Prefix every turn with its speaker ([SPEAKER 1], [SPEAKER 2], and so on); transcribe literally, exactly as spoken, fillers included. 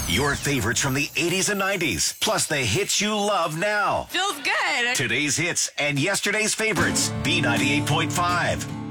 [SPEAKER 1] Your favorites from the eighties and nineties, plus the hits you love now.
[SPEAKER 2] Feels good.
[SPEAKER 1] Today's hits and yesterday's favorites. B ninety-eight point five.